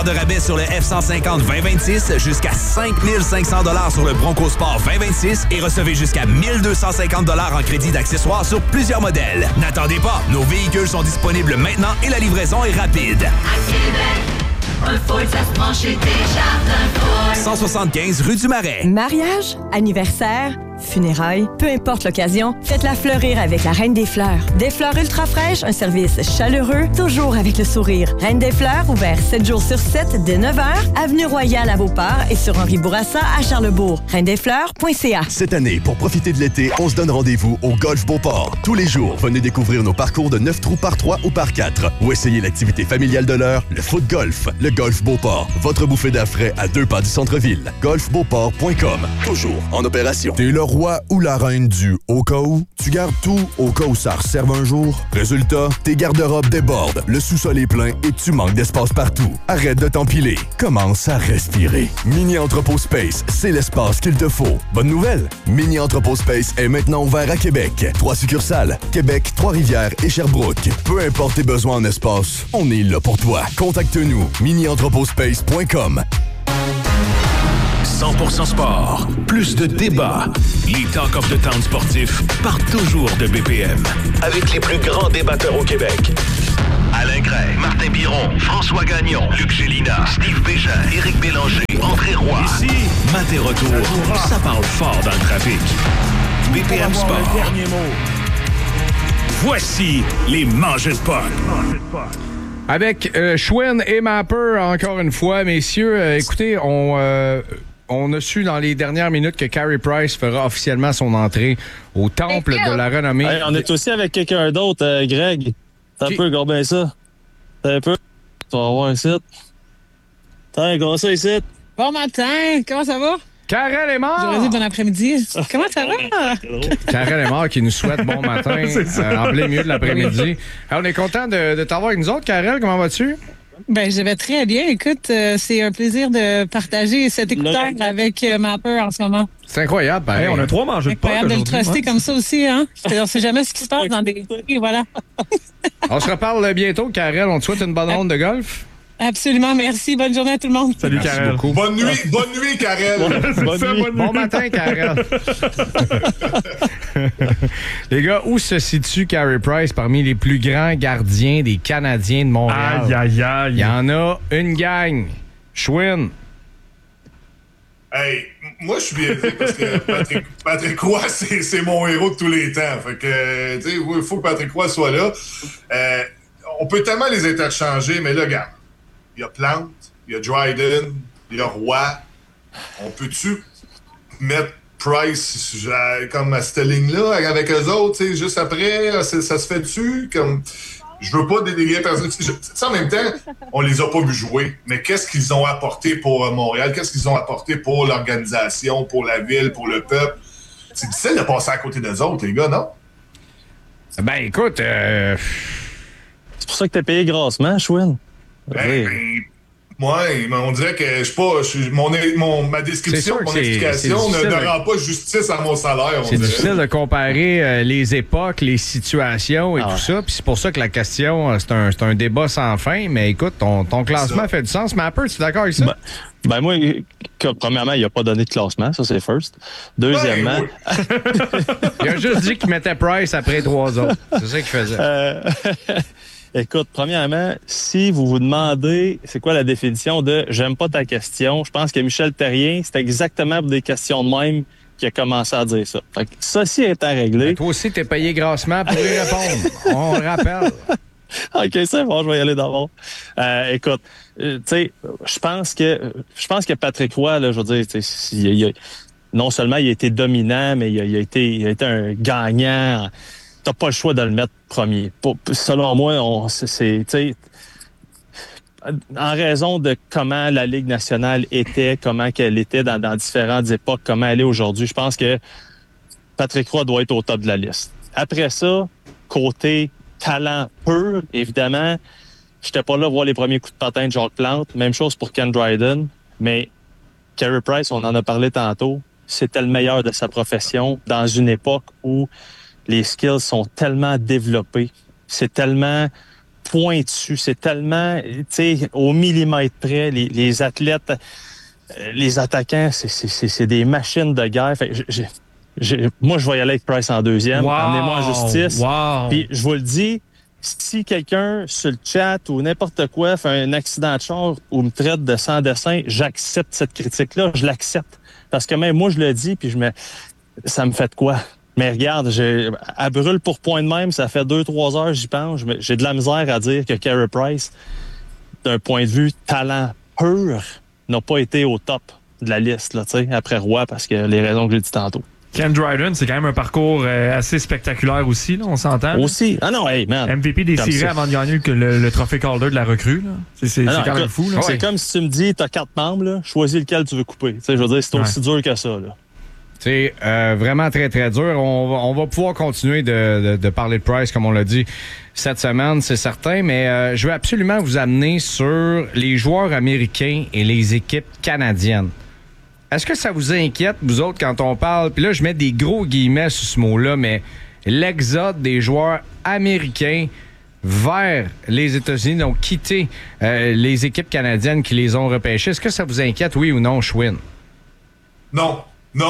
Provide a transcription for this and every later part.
$ de rabais sur le F-150 2026, jusqu'à 5 500 $ sur le Bronco Sport 2026 et recevez jusqu'à 1 250 $ en crédit d'accessoires sur plusieurs modèles. N'attendez pas, nos véhicules sont disponibles maintenant et la livraison est rapide. À Québec, un Ford, ça se prend chez Desjardins Ford. 175 rue du Marais. Mariage, anniversaire, funérailles, peu importe l'occasion, faites-la fleurir avec la Reine des Fleurs. Des fleurs ultra fraîches, un service chaleureux, toujours avec le sourire. Reine des Fleurs, ouvert 7 jours sur 7 dès 9h, avenue Royale à Beauport et sur Henri Bourassa à Charlesbourg. reindesfleurs.ca. Cette année, pour profiter de l'été, on se donne rendez-vous au Golf Beauport. Tous les jours, venez découvrir nos parcours de 9 trous par 3 ou par 4 ou essayez l'activité familiale de l'heure, le foot golf. Le Golf Beauport, votre bouffée d'air frais à 2 pas du centre-ville. golfbeauport.com, toujours en opération. T'es le roi ou la reine du au cas où? Tu gardes tout au cas où ça resserve un jour? Résultat, tes garde-robes débordent, le sous-sol est plein et tu manques d'espace partout. Arrête de t'empiler. Commence à respirer. Mini Entrepôt Space, c'est l'espace qu'il te faut. Bonne nouvelle? Mini Entrepôt Space est maintenant ouvert à Québec. 3 succursales, Québec, Trois-Rivières et Sherbrooke. Peu importe tes besoins en espace, on est là pour toi. Contacte-nous, minientrepotspace.com. 100% sport, plus de débats. Les Talk of the Town sportifs partent toujours de BPM. Avec les plus grands débatteurs au Québec. Alain Gray, Martin Biron, François Gagnon, Luc Gélina, Steve Bégin, Éric Bélanger, André Roy. Ici, Maté Retour, ça parle fort dans le trafic. BPM Sport. Voici les mangeurs de potes. Avec Schwinn et Mapper, encore une fois, messieurs, écoutez, on a su dans les dernières minutes que Carey Price fera officiellement son entrée au temple de la renommée. Hey, on est aussi avec quelqu'un d'autre, Greg. T'as un peu, regarde bien ça. T'as un peu. Tu vas voir ici. T'as regarde ça ici. Bon matin, comment ça va? Karel est mort! J'aurais dit bon après-midi. Comment ça va? Karel est mort qui nous souhaite bon matin en plein milieu de l'après-midi. Alors, on est content de t'avoir avec nous autres. Karel, comment vas-tu? Ben, je vais très bien. Écoute, c'est un plaisir de partager cet écouteur avec Mapper en ce moment. C'est incroyable. Hey, on a 3 mangeurs de potes. Incroyable de le truster comme ça aussi, hein? On sait jamais ce qui se passe dans des... Voilà. On se reparle bientôt, Karel. On te souhaite une bonne ronde de golf. Absolument, merci. Bonne journée à tout le monde. Salut, Karel. Bonne nuit, Karel. Bonne nuit. Bon matin, Karel. Les gars, où se situe Carey Price parmi les plus grands gardiens des Canadiens de Montréal? Aïe, aïe, aïe. Il y en a une gang. Schwinn. Hey, moi, je suis biaisé parce que Patrick Roy, c'est mon héros de tous les temps. Fait que, tu sais, il faut que Patrick Roy soit là. On peut tellement les interchanger, mais là, regarde. Il y a Plante, il y a Dryden, il y a Roy. On peut-tu mettre Price comme à cette ligne-là avec eux autres, tu sais, juste après, ça se fait-tu? Comme, je veux pas dénigrer personne. En même temps, on les a pas vus jouer, mais qu'est-ce qu'ils ont apporté pour Montréal? Qu'est-ce qu'ils ont apporté pour l'organisation, pour la ville, pour le peuple? C'est difficile de passer à côté d'eux autres, les gars, non? Ben, écoute... C'est pour ça que t'es payé grassement, Schwinn. On dirait que ma description, mon explication ne rend pas justice à mon salaire. C'est difficile de comparer les époques, les situations et tout ça. Puis c'est pour ça que la question, c'est un débat sans fin. Mais écoute, ton classement fait du sens. Mais un peu, tu es d'accord avec ça? Ben moi, premièrement, il n'a pas donné de classement. Ça, c'est first. Deuxièmement... Il a juste dit qu'il mettait Price après 3 autres. C'est ça qu'il faisait. Écoute, premièrement, si vous vous demandez c'est quoi la définition de « j'aime pas ta question », je pense que Michel Therrien, c'est exactement pour des questions de même qu'il a commencé à dire ça. Fait que ceci étant réglé... Ben, toi aussi, t'es payé grassement pour lui répondre. On le rappelle. OK, c'est bon, je vais y aller d'abord. Écoute, tu sais, je pense que Patrick Roy, là, je veux dire, non seulement il a été dominant, mais il a été un gagnant. T'as pas le choix de le mettre premier. Selon moi, c'est en raison de comment la Ligue nationale était, comment qu'elle était dans différentes époques, comment elle est aujourd'hui, je pense que Patrick Roy doit être au top de la liste. Après ça, côté talent pur, évidemment, j'étais pas là voir les premiers coups de patin de Jacques Plante. Même chose pour Ken Dryden. Mais Carey Price, on en a parlé tantôt, c'était le meilleur de sa profession dans une époque où les skills sont tellement développés. C'est tellement pointu, c'est tellement, tu sais, au millimètre près, les athlètes, les attaquants, c'est des machines de guerre. Fait que moi, je vais y aller avec Price en deuxième. Wow. Amenez-moi en justice. Wow. Puis je vous le dis, si quelqu'un sur le chat ou n'importe quoi fait un accident de char ou me traite de sans dessin, j'accepte cette critique-là, je l'accepte. Parce que même moi, je le dis, puis ça me fait de quoi? Mais regarde, à brûle pour point de même, ça fait 2-3 heures, j'y pense. J'ai de la misère à dire que Carey Price, d'un point de vue talent pur, n'a pas été au top de la liste, là, après Roy, parce que les raisons que j'ai dit tantôt. Ken Dryden, c'est quand même un parcours assez spectaculaire aussi, là, on s'entend. Aussi. Ah non, hey, man. MVP des séries avant de gagner le trophée Calder de la recrue. Là. C'est quand même fou. Là. C'est comme si tu me dis, t'as 4 membres, là, choisis lequel tu veux couper. Je veux dire, c'est aussi dur que ça. Là. C'est vraiment très, très dur. On va pouvoir continuer de parler de Price, comme on l'a dit cette semaine, c'est certain, mais je veux absolument vous amener sur les joueurs américains et les équipes canadiennes. Est-ce que ça vous inquiète, vous autres, quand on parle, puis là, je mets des gros guillemets sur ce mot-là, mais l'exode des joueurs américains vers les États-Unis, donc quitter les équipes canadiennes qui les ont repêchés. Est-ce que ça vous inquiète, oui ou non, Schwinn? Non.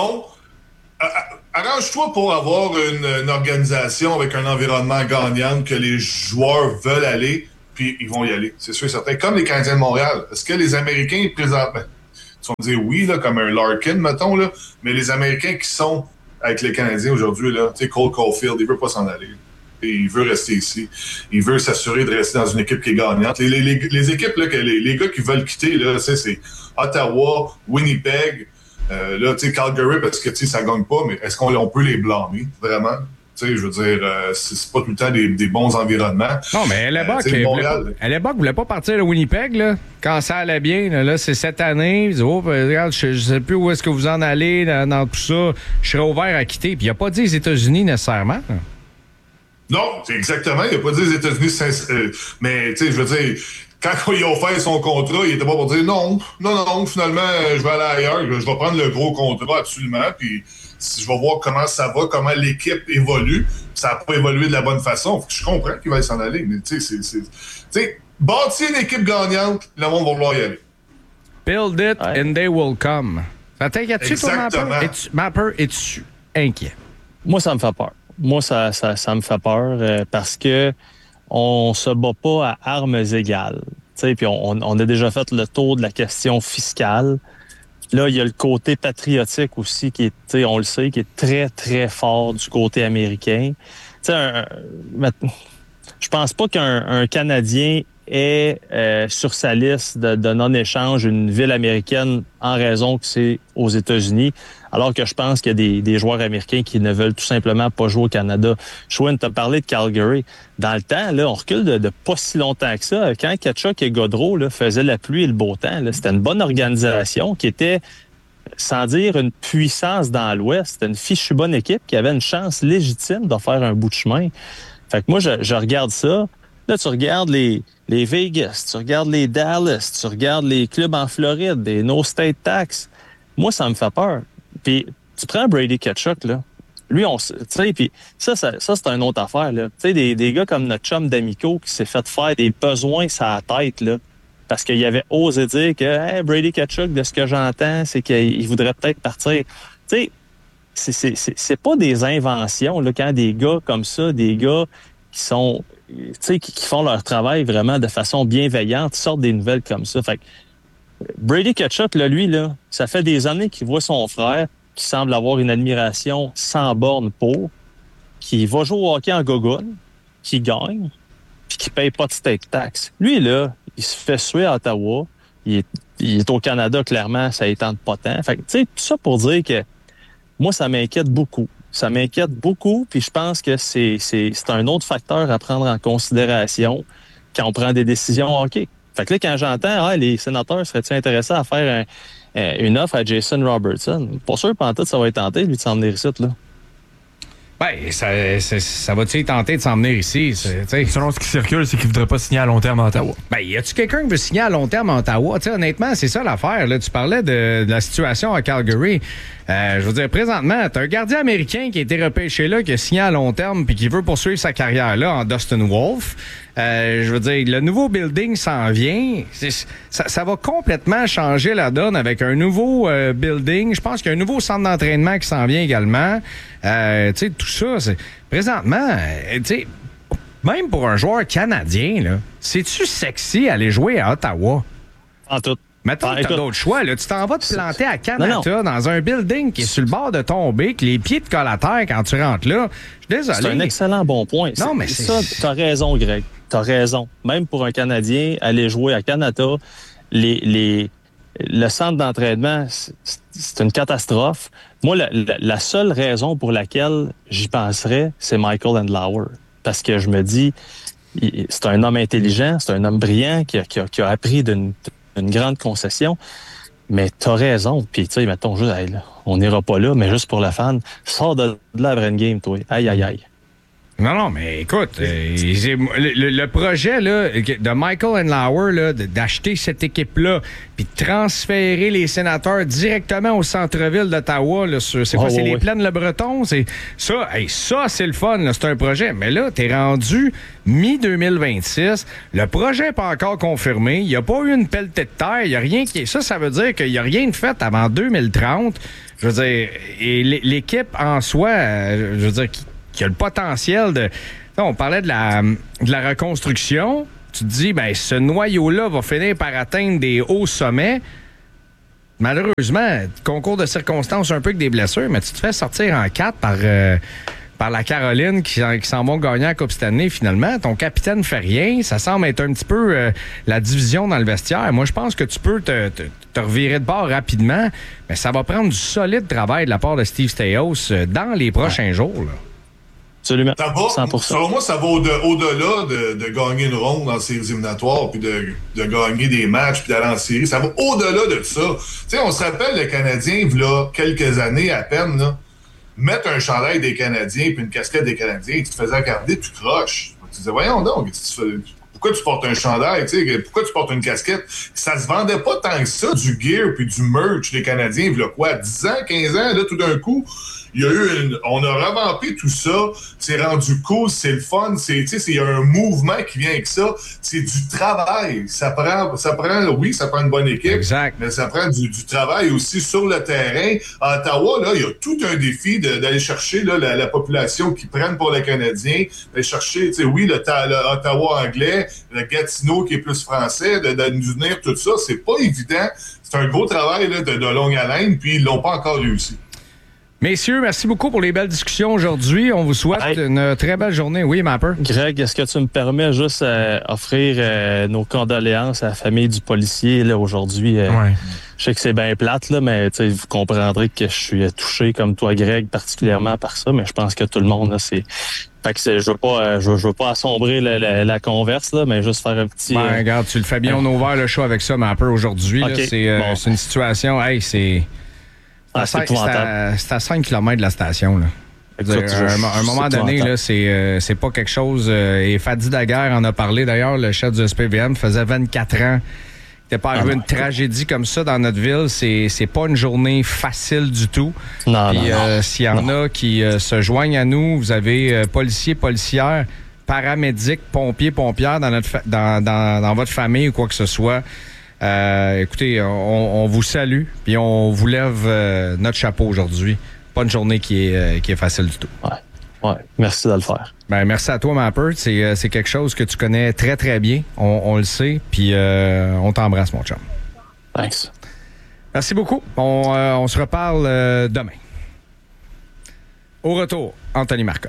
Arrange-toi pour avoir une organisation avec un environnement gagnant que les joueurs veulent aller, puis ils vont y aller. C'est sûr et certain. Comme les Canadiens de Montréal. Est-ce que les Américains présentement... Tu vas me dire oui, là, comme un Larkin, mettons, là, mais les Américains qui sont avec les Canadiens aujourd'hui, là, tu sais, Cole Caulfield, il veut pas s'en aller. Et il veut rester ici. Il veut s'assurer de rester dans une équipe qui est gagnante. Les équipes, là, les gars qui veulent quitter, là, c'est Ottawa, Winnipeg, là, tu sais, Calgary, parce que, tu sais, ça gagne pas, mais est-ce qu'on peut les blâmer, vraiment? Tu sais, je veux dire, c'est pas tout le temps des bons environnements. Non, mais Hellebuck voulait pas partir de Winnipeg, là. Quand ça allait bien, là, c'est cette année. Il dit, regarde, je sais plus où est-ce que vous en allez dans tout ça. Je serais ouvert à quitter. Puis il a pas dit les États-Unis nécessairement. Là. Non, c'est exactement. Il a pas dit les États-Unis, mais, tu sais, je veux dire, quand il a offert son contrat, il était pas pour dire non, finalement, je vais aller ailleurs. Je vais prendre le gros contrat, absolument. Puis je vais voir comment ça va, comment l'équipe évolue. Ça n'a pas évolué de la bonne façon. Je comprends qu'il va s'en aller, mais tu sais, bâtir une équipe gagnante, le monde va vouloir y aller. Build it and they will come. Ça t'inquiète-tu, toi, Mapper? Es-tu inquiet? Moi, ça me fait peur. Moi, ça me fait peur parce que on se bat pas à armes égales. Puis on a déjà fait le tour de la question fiscale. Là, il y a le côté patriotique aussi qui est, on le sait, qui est très, très fort du côté américain. Je pense pas qu'un Canadien ait sur sa liste de non-échange une ville américaine en raison que c'est aux États-Unis, alors que je pense qu'il y a des joueurs américains qui ne veulent tout simplement pas jouer au Canada. Schwinn, t'as parlé de Calgary. Dans le temps, là, on recule de pas si longtemps que ça. Quand Tkachuk et Gaudreau là, faisaient la pluie et le beau temps, là, c'était une bonne organisation qui était, sans dire une puissance dans l'Ouest, c'était une fichue bonne équipe qui avait une chance légitime de faire un bout de chemin. Fait que moi, je regarde ça. Là, tu regardes les Vegas, tu regardes les Dallas, tu regardes les clubs en Floride, des no state tax. Moi, ça me fait peur. Puis, tu prends Brady Tkachuk, là. Lui, tu sais, puis ça, c'est une autre affaire, là. Tu sais, des gars comme notre chum d'Amico qui s'est fait faire des besoins sur la tête, là. Parce qu'il avait osé dire que hey, Brady Tkachuk, de ce que j'entends, c'est qu'il voudrait peut-être partir. Tu sais, c'est pas des inventions, là, quand des gars comme ça, des gars qui sont, tu sais, qui font leur travail vraiment de façon bienveillante, sortent des nouvelles comme ça. Fait que Brady Tkachuk, là, lui, là, ça fait des années qu'il voit son frère, qui semble avoir une admiration sans borne pour, qui va jouer au hockey en gogoune, qui gagne, puis qui paye pas de state tax. Lui, là, il se fait suer à Ottawa. Il est au Canada, clairement, ça étend pas tant. Fait que, tu sais, tout ça pour dire que moi, ça m'inquiète beaucoup. Ça m'inquiète beaucoup, puis je pense que c'est un autre facteur à prendre en considération quand on prend des décisions hockey. Fait que là, quand j'entends, les sénateurs seraient-ils intéressés à faire une offre à Jason Robertson? Pas sûr, pantoute, ça va être tenté, lui, de s'en venir ici, là. Ben, ça va-tu tenter de s'en venir ici? Selon ce qui circule, c'est qu'il ne voudrait pas signer à long terme à Ottawa. Ben, y a-tu quelqu'un qui veut signer à long terme à Ottawa? T'sais, honnêtement, c'est ça l'affaire. Là. Tu parlais de la situation à Calgary. Je veux dire, présentement, t'as un gardien américain qui a été repêché là, qui a signé à long terme puis qui veut poursuivre sa carrière là en Dustin Wolf. Je veux dire, le nouveau building s'en vient. Ça va complètement changer la donne avec un nouveau building. Je pense qu'il y a un nouveau centre d'entraînement qui s'en vient également. Tu sais, tout ça, présentement, tu sais, même pour un joueur canadien, là, c'est-tu sexy aller jouer à Ottawa? En tout. Mettons que t'as d'autres choix. Là. Tu t'en vas te planter à Canada dans un building qui est sur le bord de tomber, que les pieds te collent à terre quand tu rentres là. Je suis désolé. C'est un excellent bon point. Non, mais ça, t'as raison, Greg. T'as raison. Même pour un Canadien, aller jouer à Canada, le centre d'entraînement, c'est une catastrophe. Moi, la seule raison pour laquelle j'y penserais, c'est Michael Andlauer. Parce que je me dis, c'est un homme intelligent, c'est un homme brillant qui a appris d'une grande concession. Mais t'as raison. Puis, tu sais, mettons, juste, hey, là, on n'ira pas là, mais juste pour le fan, sors de là après une game, toi. Aïe, aïe, aïe. Non, mais écoute, le projet là, de Michael Andlauer là, d'acheter cette équipe-là puis de transférer les Sénateurs directement au centre-ville d'Ottawa, là, c'est quoi, c'est les plaines Le Breton? C'est ça, ça c'est le fun, là, c'est un projet. Mais là, t'es rendu mi-2026, le projet n'est pas encore confirmé, il n'y a pas eu une pelletée de terre, il n'y a rien qui est... Ça veut dire qu'il n'y a rien de fait avant 2030. Je veux dire, et l'équipe en soi, je veux dire, qui a le potentiel de... On parlait de la reconstruction. Tu te dis, ben ce noyau-là va finir par atteindre des hauts sommets. Malheureusement, concours de circonstances un peu avec des blessures, mais tu te fais sortir en 4 par la Caroline qui s'en vont gagner la Coupe Stanley finalement. Ton capitaine fait rien. Ça semble être un petit peu la division dans le vestiaire. Moi, je pense que tu peux te revirer de bord rapidement, mais ça va prendre du solide travail de la part de Steve Staios dans les prochains jours, là. Absolument. Ça va, 100%. Selon moi, ça va au-delà de gagner une ronde dans ces éliminatoires, puis de gagner des matchs, puis d'aller en série. Ça va au-delà de ça. Tu sais, on se rappelle, le Canadien, là, quelques années à peine, là, mettre un chandail des Canadiens puis une casquette des Canadiens, tu te faisais regarder, tu croches. Tu disais, voyons donc, pourquoi tu portes un chandail, tu sais, pourquoi tu portes une casquette? Ça se vendait pas tant que ça, du gear puis du merch des Canadiens, il y a quoi, 10 ans, 15 ans, là, tout d'un coup, il y a eu on a revampé tout ça, c'est rendu cool, c'est le fun, il y a un mouvement qui vient avec ça, c'est du travail, ça prend, oui, ça prend une bonne équipe, exact, mais ça prend du travail aussi sur le terrain. À Ottawa, là, il y a tout un défi d'aller chercher là, la population qui prenne pour les Canadiens, d'aller chercher, oui, le Ottawa anglais, le Gatineau qui est plus français, de nous venir tout ça, c'est pas évident, c'est un gros travail là, de longue haleine, puis ils l'ont pas encore réussi. Messieurs, merci beaucoup pour les belles discussions aujourd'hui. On vous souhaite une très belle journée. Oui, Mapper? Greg, est-ce que tu me permets juste offrir nos condoléances à la famille du policier là, aujourd'hui? Je sais que c'est bien plate, là, mais vous comprendrez que je suis touché comme toi, Greg, particulièrement par ça, mais je pense que tout le monde, là, c'est... Fait que je veux pas assombrer la converse, là, mais juste faire un petit... regarde, tu le fais bien, on a ouvert le show avec ça, Mapper, aujourd'hui. Okay. Là, c'est une situation... c'est... C'est à 5 km de la station. Là. À un moment donné, là, c'est pas quelque chose... et Fadi Daguerre en a parlé, d'ailleurs, le chef du SPVM, faisait 24 ans. Il n'était pas arrivé une tragédie comme ça dans notre ville. C'est pas une journée facile du tout. S'il y en a qui se joignent à nous, vous avez policiers, policières, paramédics, pompiers, pompières dans votre famille ou quoi que ce soit. Écoutez, on vous salue puis on vous lève notre chapeau aujourd'hui. Pas une journée qui est facile du tout. Ouais. Merci de le faire. Ben, merci à toi, Mapper. C'est quelque chose que tu connais très, très bien. On le sait. Puis on t'embrasse, mon chum. Thanks. Merci beaucoup. On se reparle demain. Au retour, Anthony Marcotte.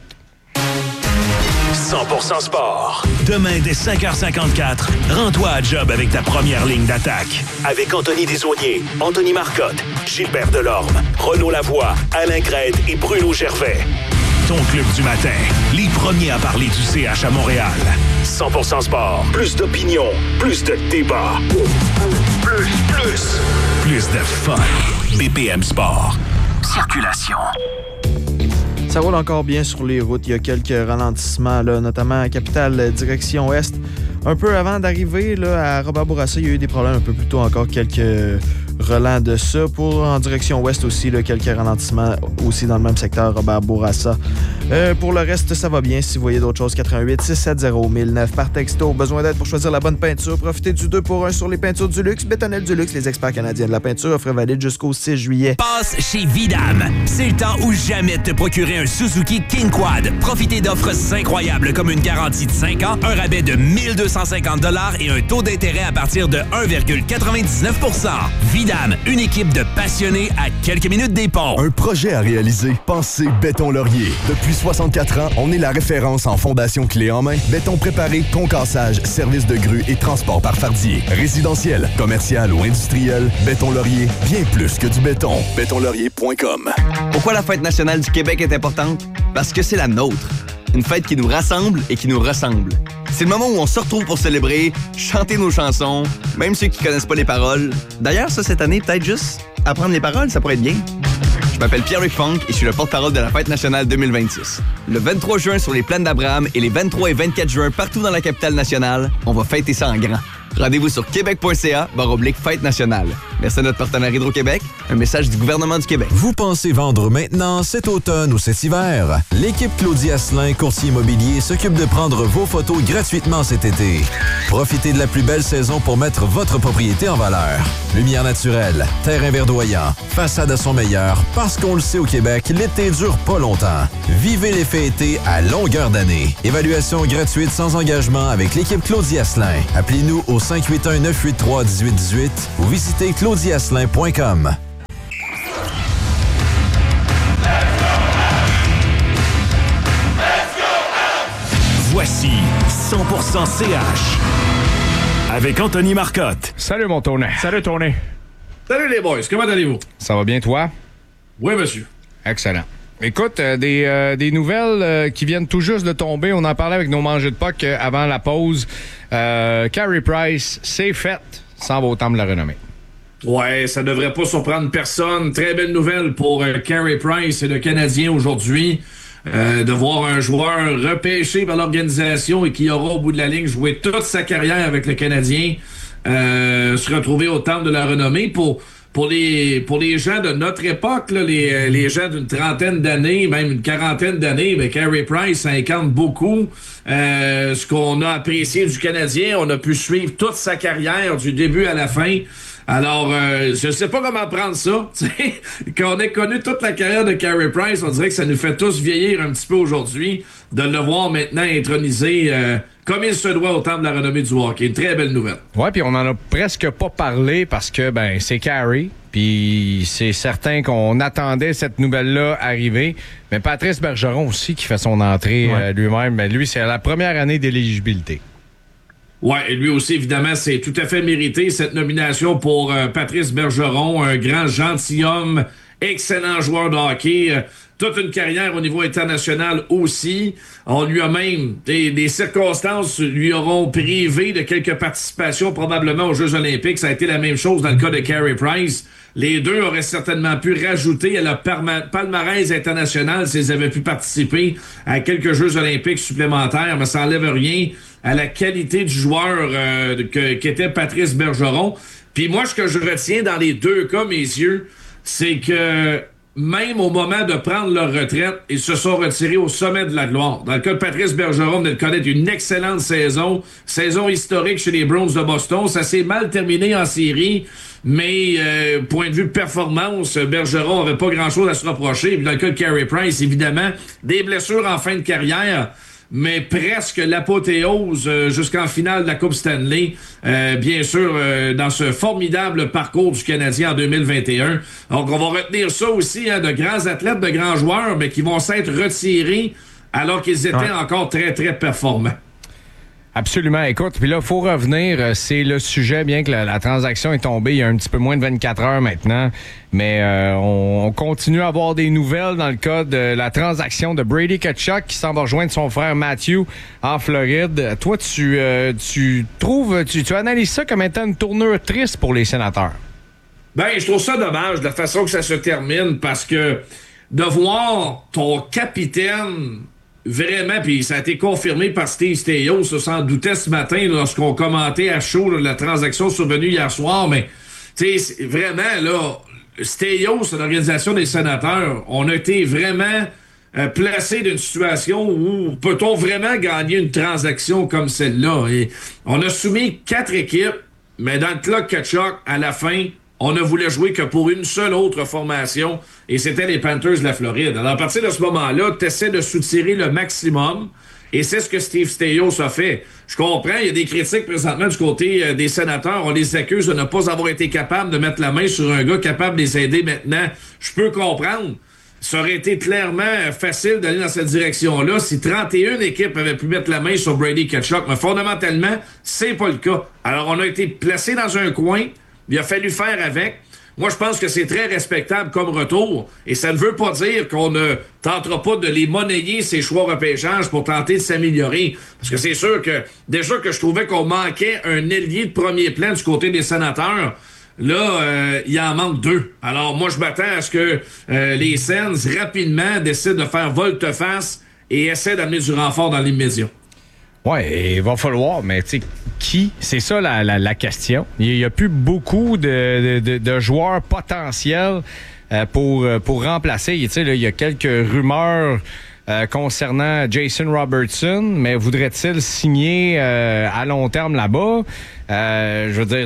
100% sport. Demain, dès 5h54, rends-toi à job avec ta première ligne d'attaque. Avec Anthony Desaulniers, Anthony Marcotte, Gilbert Delorme, Renaud Lavoie, Alain Crête et Bruno Gervais. Ton club du matin, les premiers à parler du CH à Montréal. 100% sport. Plus d'opinion, plus de débat. Plus de fun. BPM Sport. Circulation. Ça roule encore bien sur les routes. Il y a quelques ralentissements, là, notamment à Capitale, direction ouest. Un peu avant d'arriver là, à Robert Bourassa, il y a eu des problèmes un peu plus tôt encore. Quelques relents de ça. En direction ouest aussi, là, quelques ralentissements aussi dans le même secteur, Robert Bourassa. Pour le reste, ça va bien. Si vous voyez d'autres choses, 88 670 1009 par texto. Besoin d'aide pour choisir la bonne peinture? Profitez du 2 pour 1 sur les peintures du luxe. Bétonnel du luxe, les experts canadiens de la peinture, offre valide jusqu'au 6 juillet. Passe chez Vidam. C'est le temps ou jamais de te procurer un Suzuki King Quad. Profitez d'offres incroyables comme une garantie de 5 ans, un rabais de 1250 $ et un taux d'intérêt à partir de 1,99 %. Vidam, une équipe de passionnés à quelques minutes des ponts. Un projet à réaliser? Pensez Béton Laurier. Depuis 64 ans, on est la référence en fondation clé en main. Béton préparé, concassage, service de grue et transport par fardier. Résidentiel, commercial ou industriel, Béton Laurier, bien plus que du béton. Bétonlaurier.com. Pourquoi la fête nationale du Québec est importante? Parce que c'est la nôtre. Une fête qui nous rassemble et qui nous ressemble. C'est le moment où on se retrouve pour célébrer, chanter nos chansons, même ceux qui connaissent pas les paroles. D'ailleurs, ça, cette année, peut-être juste apprendre les paroles, ça pourrait être bien. Je m'appelle Pierre-Luc Funk et je suis le porte-parole de la Fête nationale 2026. Le 23 juin sur les plaines d'Abraham et les 23 et 24 juin partout dans la capitale nationale, on va fêter ça en grand. Rendez-vous sur québec.ca/fête nationale. Merci à notre partenaire Hydro-Québec. Un message du gouvernement du Québec. Vous pensez vendre maintenant, cet automne ou cet hiver? L'équipe Claudie Asselin, courtier immobilier, s'occupe de prendre vos photos gratuitement cet été. Profitez de la plus belle saison pour mettre votre propriété en valeur. Lumière naturelle, terrain verdoyant, façade à son meilleur, parce qu'on le sait au Québec, l'été dure pas longtemps. Vivez l'effet été à longueur d'année. Évaluation gratuite sans engagement avec l'équipe Claudie Asselin. Appelez-nous au 581-983-1818 ou visitez claudieasselin.com. Voici 100% CH avec Anthony Marcotte. Salut mon Tony. Salut Tony. Salut les boys, comment allez-vous? Ça va bien toi? Oui monsieur. Excellent. Écoute, des nouvelles qui viennent tout juste de tomber. On en parlait avec nos mangeux de POC avant la pause. Carey Price, c'est fait, s'en va au temple de la renommée. Ouais, ça devrait pas surprendre personne. Très belle nouvelle pour Carey Price et le Canadien aujourd'hui. De voir un joueur repêché par l'organisation et qui aura au bout de la ligne joué toute sa carrière avec le Canadien se retrouver au temple de la renommée. Pour les gens de notre époque, là, les gens d'une trentaine d'années, même une quarantaine d'années, ben Carey Price incarne beaucoup ce qu'on a apprécié du Canadien. On a pu suivre toute sa carrière du début à la fin. Alors, je sais pas comment prendre ça. Quand on a connu toute la carrière de Carey Price, on dirait que ça nous fait tous vieillir un petit peu aujourd'hui de le voir maintenant intronisé comme il se doit au temple de la renommée du hockey. Une très belle nouvelle. Ouais, puis on en a presque pas parlé parce que ben c'est Carey, puis c'est certain qu'on attendait cette nouvelle-là arriver. Mais Patrice Bergeron aussi qui fait son entrée lui-même. Ben, lui, c'est la première année d'éligibilité. Ouais, et lui aussi, évidemment, c'est tout à fait mérité, cette nomination pour Patrice Bergeron, un grand gentilhomme, excellent joueur de hockey, toute une carrière au niveau international aussi. On lui a même, des circonstances lui auront privé de quelques participations probablement aux Jeux olympiques. Ça a été la même chose dans le cas de Carey Price. Les deux auraient certainement pu rajouter à leur palmarès international s'ils avaient pu participer à quelques Jeux olympiques supplémentaires, mais ça n'enlève rien à la qualité du joueur qu'était Patrice Bergeron. Puis moi, ce que je retiens dans les deux cas, mes yeux, c'est que même au moment de prendre leur retraite, ils se sont retirés au sommet de la gloire. Dans le cas de Patrice Bergeron, on vient de connaître une excellente saison historique chez les Browns de Boston. Ça s'est mal terminé en série, mais point de vue performance, Bergeron n'avait pas grand-chose à se reprocher. Puis dans le cas de Carey Price, évidemment, des blessures en fin de carrière, mais presque l'apothéose jusqu'en finale de la Coupe Stanley, bien sûr, dans ce formidable parcours du Canadien en 2021. Donc, on va retenir ça aussi, hein, de grands athlètes, de grands joueurs, mais qui vont s'être retirés alors qu'ils étaient encore très, très performants. Absolument. Écoute, puis là, il faut revenir. C'est le sujet, bien que la transaction est tombée il y a un petit peu moins de 24 heures maintenant. Mais on continue à avoir des nouvelles dans le cas de la transaction de Brady Tkachuk qui s'en va rejoindre son frère Matthew en Floride. Toi, tu analyses ça comme étant une tournure triste pour les Sénateurs? Ben, je trouve ça dommage de la façon que ça se termine parce que de voir ton capitaine vraiment, puis ça a été confirmé par Steve Staios, ça s'en doutait ce matin lorsqu'on commentait à chaud la transaction survenue hier soir, mais Tu sais, vraiment, là, Steyos, c'est l'organisation des sénateurs, on a été vraiment placé d'une situation où peut-on vraiment gagner une transaction comme celle-là? Et on a soumis 4 équipes, mais dans le clock Tkachuk, à la fin, on ne voulait jouer que pour une seule autre formation, et c'était les Panthers de la Floride. Alors, à partir de ce moment-là, tu essaies de soutirer le maximum, et c'est ce que Steve Steyos a fait. Je comprends, il y a des critiques présentement du côté des sénateurs. On les accuse de ne pas avoir été capable de mettre la main sur un gars capable de les aider maintenant. Je peux comprendre. Ça aurait été clairement facile d'aller dans cette direction-là si 31 équipes avaient pu mettre la main sur Brady Tkachuk. Mais fondamentalement, c'est pas le cas. Alors, on a été placé dans un coin. Il a fallu faire avec. Moi, je pense que c'est très respectable comme retour. Et ça ne veut pas dire qu'on ne tentera pas de les monnayer, ces choix repêchage, pour tenter de s'améliorer. Parce que c'est sûr que, déjà que je trouvais qu'on manquait un ailier de premier plan du côté des sénateurs, là, il en manque 2. Alors, moi, je m'attends à ce que les Sens, rapidement, décident de faire volte-face et essaient d'amener du renfort dans l'immédiat. Ouais, il va falloir, mais tu sais, qui? C'est ça la question. Il n'y a plus beaucoup de joueurs potentiels pour remplacer. Tu sais, il y a quelques rumeurs concernant Jason Robertson, mais voudrait-il signer à long terme là-bas? Je veux dire,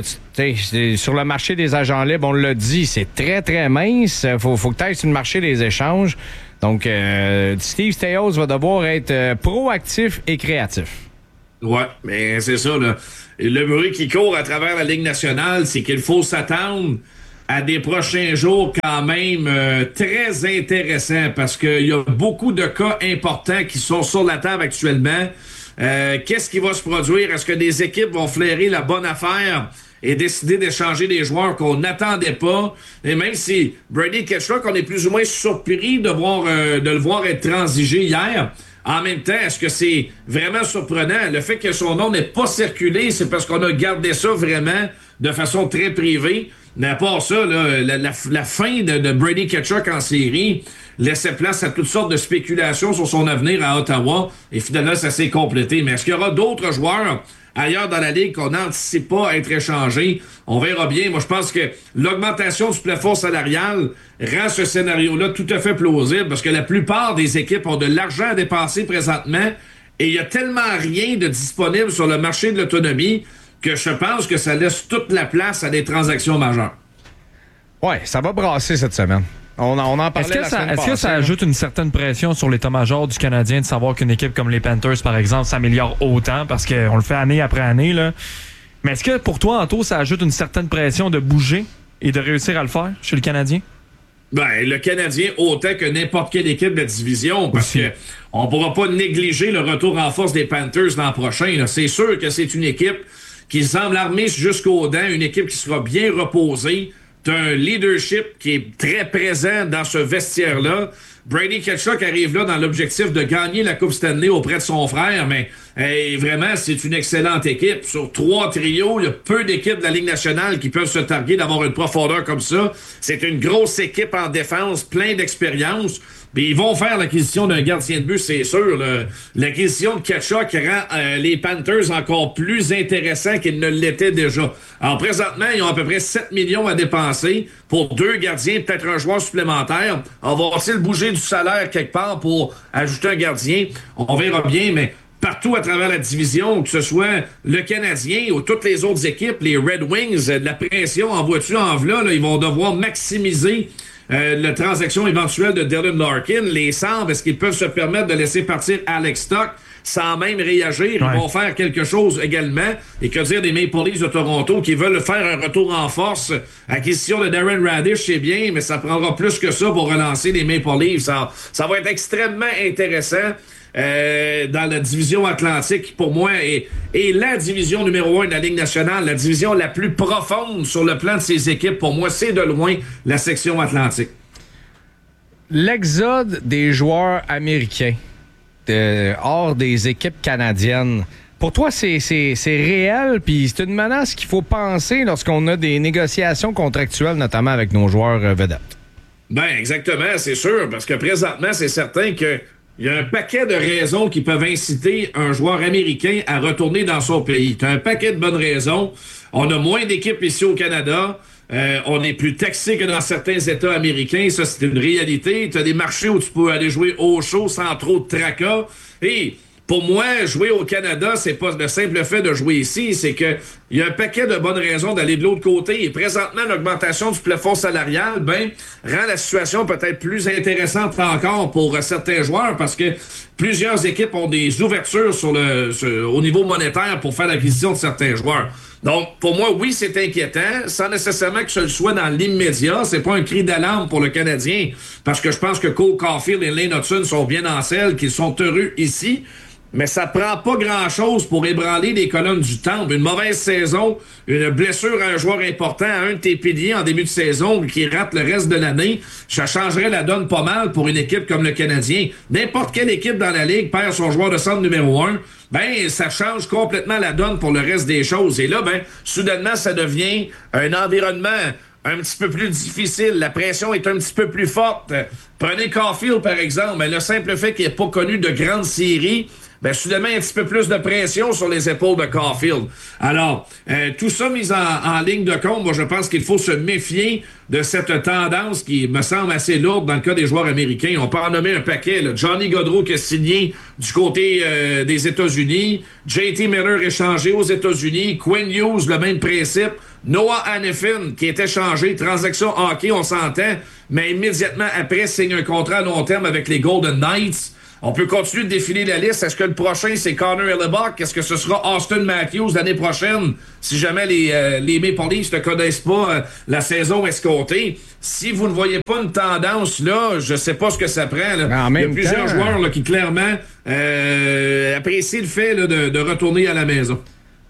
sur le marché des agents libres, on l'a dit, c'est très, très mince. Faut que tu ailles sur le marché des échanges. Donc, Steve Steyos va devoir être proactif et créatif. Ouais, mais c'est ça, là. Le bruit qui court à travers la Ligue nationale, c'est qu'il faut s'attendre à des prochains jours quand même très intéressants, parce qu'il y a beaucoup de cas importants qui sont sur la table actuellement. Qu'est-ce qui va se produire? Est-ce que des équipes vont flairer la bonne affaire et décider d'échanger des joueurs qu'on n'attendait pas? Et même si Brady Tkachuk, on est plus ou moins surpris de le voir être transigé hier, en même temps, est-ce que c'est vraiment surprenant? Le fait que son nom n'ait pas circulé, c'est parce qu'on a gardé ça vraiment de façon très privée. Mais à part ça, là, la fin de Brady Tkachuk en série laissait place à toutes sortes de spéculations sur son avenir à Ottawa. Et finalement, ça s'est complété. Mais est-ce qu'il y aura d'autres joueurs ailleurs dans la Ligue qu'on n'anticipe pas être échangés? On verra bien. Moi, je pense que l'augmentation du plafond salarial rend ce scénario-là tout à fait plausible, parce que la plupart des équipes ont de l'argent à dépenser présentement et il y a tellement rien de disponible sur le marché de l'autonomie que je pense que ça laisse toute la place à des transactions majeures. Ouais, ça va brasser cette semaine. On en parlait la semaine passée. Est-ce que ça ajoute une certaine pression sur l'état-major du Canadien de savoir qu'une équipe comme les Panthers, par exemple, s'améliore autant, parce qu'on le fait année après année, là. Mais est-ce que pour toi, Anto, ça ajoute une certaine pression de bouger et de réussir à le faire chez le Canadien? Ben, le Canadien, autant que n'importe quelle équipe de division, parce que on pourra pas négliger le retour en force des Panthers l'an prochain, là. C'est sûr que c'est une équipe qui semble armée jusqu'aux dents, une équipe qui sera bien reposée. T'as un leadership qui est très présent dans ce vestiaire-là. Brady Tkachuk arrive là dans l'objectif de gagner la Coupe Stanley auprès de son frère, mais vraiment, c'est une excellente équipe. Sur 3 trios, il y a peu d'équipes de la Ligue nationale qui peuvent se targuer d'avoir une profondeur comme ça. C'est une grosse équipe en défense, plein d'expérience. Mais ils vont faire l'acquisition d'un gardien de but, c'est sûr. L'acquisition de Tkachuk rend les Panthers encore plus intéressants qu'ils ne l'étaient déjà. Alors, présentement, ils ont à peu près 7 millions à dépenser pour 2 gardiens, peut-être un joueur supplémentaire. On va aussi bouger du salaire quelque part pour ajouter un gardien. On verra bien, mais partout à travers la division, que ce soit le Canadien ou toutes les autres équipes, les Red Wings, de la pression en voiture en v'là, ils vont devoir maximiser la transaction éventuelle de Dylan Larkin. Les Sabres, est-ce qu'ils peuvent se permettre de laisser partir Alex Stock sans même réagir? Ils vont faire quelque chose également. Et que dire des Maple Leafs de Toronto qui veulent faire un retour en force? Acquisition de Darren Radish, c'est bien, mais ça prendra plus que ça pour relancer les Maple Leafs. Ça va être extrêmement intéressant dans la division Atlantique, qui pour moi est la division numéro 1 de la Ligue nationale, la division la plus profonde sur le plan de ses équipes. Pour moi, c'est de loin la section Atlantique. L'exode des joueurs américains hors des équipes canadiennes, pour toi, c'est réel, puis c'est une menace qu'il faut penser lorsqu'on a des négociations contractuelles, notamment avec nos joueurs vedettes. Ben, exactement, c'est sûr, parce que présentement, c'est certain que il y a un paquet de raisons qui peuvent inciter un joueur américain à retourner dans son pays. Tu as un paquet de bonnes raisons. On a moins d'équipes ici au Canada. On est plus taxé que dans certains États américains. Ça, c'est une réalité. Tu as des marchés où tu peux aller jouer au chaud sans trop de tracas. Et pour moi, jouer au Canada, c'est pas le simple fait de jouer ici, c'est que il y a un paquet de bonnes raisons d'aller de l'autre côté. Et présentement, l'augmentation du plafond salarial, rend la situation peut-être plus intéressante encore pour certains joueurs parce que plusieurs équipes ont des ouvertures au niveau monétaire pour faire l'acquisition de certains joueurs. Donc, pour moi, oui, c'est inquiétant, sans nécessairement que ce le soit dans l'immédiat. C'est pas un cri d'alarme pour le Canadien, parce que je pense que Cole Caulfield et Lane Hudson sont bien en selle, qu'ils sont heureux ici. Mais ça prend pas grand-chose pour ébranler les colonnes du temple. Une mauvaise saison, une blessure à un joueur important, à un de tes piliers en début de saison qui rate le reste de l'année, ça changerait la donne pas mal pour une équipe comme le Canadien. N'importe quelle équipe dans la Ligue perd son joueur de centre numéro 1, ça change complètement la donne pour le reste des choses. Et là, soudainement, ça devient un environnement un petit peu plus difficile. La pression est un petit peu plus forte. Prenez Caulfield, par exemple. Le simple fait qu'il n'ait pas connu de grandes séries, soudainement, il y a un petit peu plus de pression sur les épaules de Caulfield. Alors, tout ça mis en ligne de compte, moi, je pense qu'il faut se méfier de cette tendance qui me semble assez lourde dans le cas des joueurs américains. On peut en nommer un paquet. Là. Johnny Gaudreau qui a signé du côté des États-Unis. J.T. Miller échangé aux États-Unis. Quinn Hughes, le même principe. Noah Hanifin qui est échangé. Transaction hockey, on s'entend. Mais immédiatement après, signe un contrat à long terme avec les Golden Knights. On peut continuer de défiler la liste. Est-ce que le prochain, c'est Connor Hellebuyck? Est-ce que ce sera Austin Matthews l'année prochaine? Si jamais les Maple Leafs ne connaissent pas la saison escomptée. Si vous ne voyez pas une tendance, là, je sais pas ce que ça prend. Là. Il y a plusieurs joueurs là, qui, clairement, apprécient le fait là, de retourner à la maison.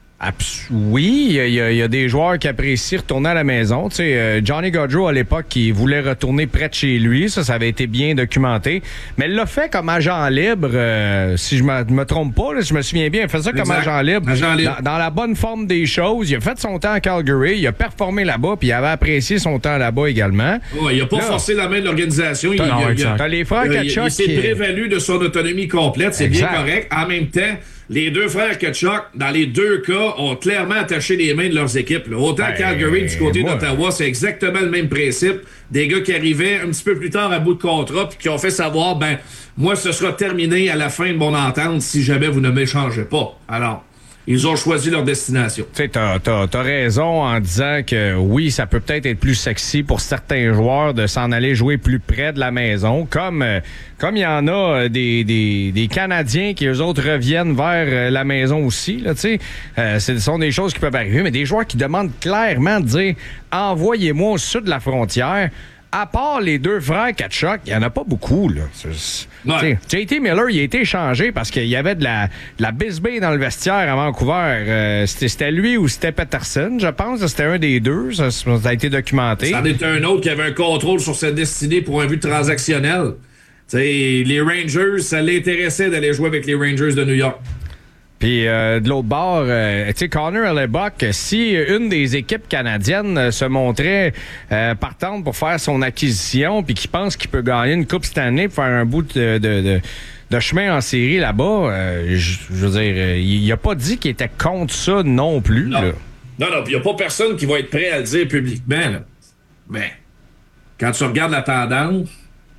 Oui, il y a des joueurs qui apprécient retourner à la maison. Tu sais, Johnny Gaudreau, à l'époque, qui voulait retourner près de chez lui. Ça avait été bien documenté. Mais il l'a fait comme agent libre, si je me trompe pas, là, si je me souviens bien. Il fait ça comme agent libre. Dans la bonne forme des choses. Il a fait son temps à Calgary. Il a performé là-bas, puis il avait apprécié son temps là-bas également. Ouais, il a pas forcé la main de l'organisation. T'as les frères Tkachuk. Il s'est prévalu de son autonomie complète. C'est bien correct. En même temps, les deux frères Tkachuk, dans les deux cas, ont clairement attaché les mains de leurs équipes. Là. Autant Calgary du côté d'Ottawa, c'est exactement le même principe. Des gars qui arrivaient un petit peu plus tard à bout de contrat puis qui ont fait savoir, moi, ce sera terminé à la fin de mon entente si jamais vous ne m'échangez pas. Alors, ils ont choisi leur destination. Tu sais, t'as raison en disant que oui, ça peut peut-être être plus sexy pour certains joueurs de s'en aller jouer plus près de la maison, comme il y en a des Canadiens qui, eux autres, reviennent vers la maison aussi. Là, ce sont des choses qui peuvent arriver, mais des joueurs qui demandent clairement de dire « Envoyez-moi au sud de la frontière ». À part les deux frères Tkachuk, il n'y en a pas beaucoup. Là. J.T. Miller, il a été échangé parce qu'il y avait de la bisbille dans le vestiaire à Vancouver. C'était lui ou c'était Peterson, je pense. C'était un des deux. Ça a été documenté. Ça en était un autre qui avait un contrôle sur sa destinée pour un but transactionnel. T'sais, les Rangers, ça l'intéressait d'aller jouer avec les Rangers de New York. Puis de l'autre bord, tu sais, Connor Hellebuyck, si une des équipes canadiennes se montrait partante pour faire son acquisition, puis qui pense qu'il peut gagner une Coupe Stanley pour faire un bout de chemin en série là-bas, je veux dire, il a pas dit qu'il était contre ça non plus. Non, là. non, puis il n'y a pas personne qui va être prêt à le dire publiquement. Là. Mais quand tu regardes la tendance,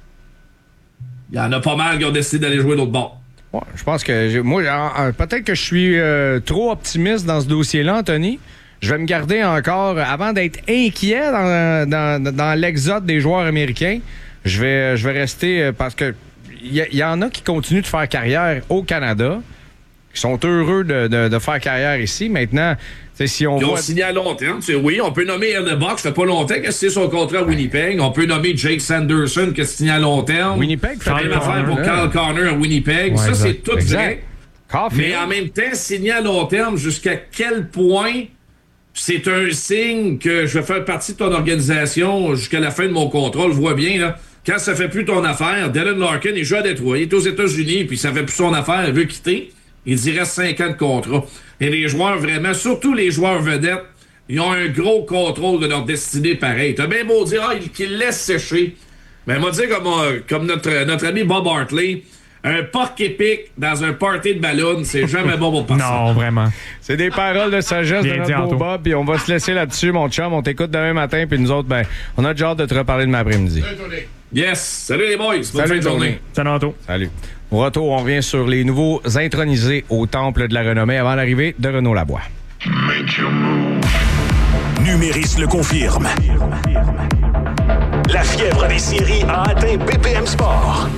il y en a pas mal qui ont décidé d'aller jouer l'autre bord. Ouais, je pense que moi, peut-être que je suis trop optimiste dans ce dossier-là, Anthony. Je vais me garder encore, avant d'être inquiet dans l'exode des joueurs américains, je vais rester, parce que il y en a qui continuent de faire carrière au Canada, qui sont heureux de faire carrière ici. Maintenant, si on voit... signé à long terme. Oui, on peut nommer Hellebuyck, ça fait pas longtemps que c'est son contrat à Winnipeg. On peut nommer Jake Sanderson, qui a signé à long terme. Winnipeg fait la même affaire pour Kyle Connor à Winnipeg. Ouais, ça, c'est tout vrai. Mais en même temps, signé à long terme, jusqu'à quel point c'est un signe que je vais faire partie de ton organisation jusqu'à la fin de mon contrat. On le voit bien, là. Quand ça fait plus ton affaire, Dylan Larkin, il joue à Détroit, il est aux États-Unis, puis ça fait plus son affaire, il veut quitter. Il dit reste 5 ans de contrat. Et les joueurs, vraiment, surtout les joueurs vedettes, ils ont un gros contrôle de leur destinée pareil. T'as bien beau dire qu'ils laissent sécher. Mais moi, dire comme notre ami Bob Hartley, Un porc épic dans un party de ballon, c'est jamais bon pour personne. Non, vraiment. C'est des paroles de sagesse Bien de dit, notre beau Anto. Bob, puis on va se laisser là-dessus, mon chum. On t'écoute demain matin, puis nous autres, ben, on a déjà hâte de te reparler de l'après-midi. Yes! Salut les boys! Bonne fin Salut, de journée! Salut, Anto. Salut. Au retour, on revient sur les nouveaux intronisés au Temple de la Renommée avant l'arrivée de Renaud Labois. Numéris le confirme. La fièvre des séries a atteint BPM Sport.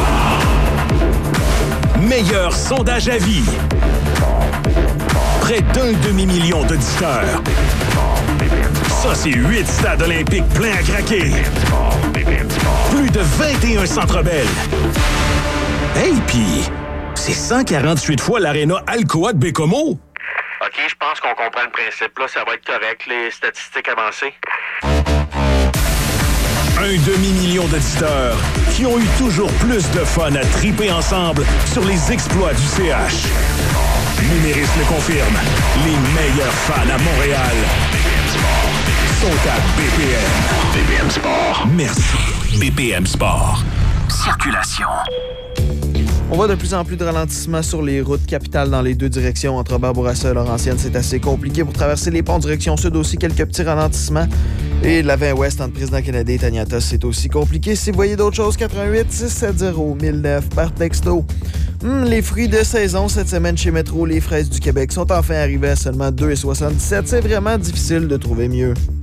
Meilleur sondage à vie. Près d'un demi-million d'auditeurs. Ça, c'est 8 stades olympiques pleins à craquer. Plus de 21 Centre Bell. Hey, pis c'est 148 fois l'aréna Alcoa de Bécomo. OK, je pense qu'on comprend le principe. Là, ça va être correct, les statistiques avancées. Un demi-million d'auditeurs qui ont eu toujours plus de fun à triper ensemble sur les exploits du CH. Numéris le confirme. Les meilleurs fans à Montréal sont à BPM. BPM Sport. Merci. BPM Sport. Circulation. On voit de plus en plus de ralentissements sur les routes capitales dans les deux directions. Entre Barbourassa et Laurentienne, c'est assez compliqué pour traverser les ponts direction sud. Aussi, quelques petits ralentissements. Et la 20 ouest entre Président Kennedy et Taniata, c'est aussi compliqué. Si vous voyez d'autres choses, 88 670 1009 par texto. Les fruits de saison cette semaine chez Métro, les fraises du Québec sont enfin arrivées à seulement 2,77. C'est vraiment difficile de trouver mieux.